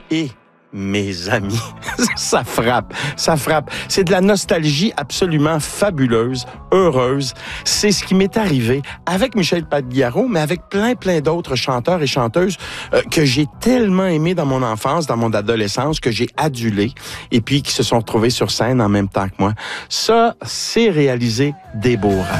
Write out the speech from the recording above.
Et mes amis, ça frappe. C'est de la nostalgie absolument fabuleuse, heureuse. C'est ce qui m'est arrivé avec Michel Pagliaro, mais avec plein d'autres chanteurs et chanteuses que j'ai tellement aimés dans mon enfance, dans mon adolescence, que j'ai adulé, et puis qui se sont retrouvés sur scène en même temps que moi. Ça, c'est réaliser des beaux rêves.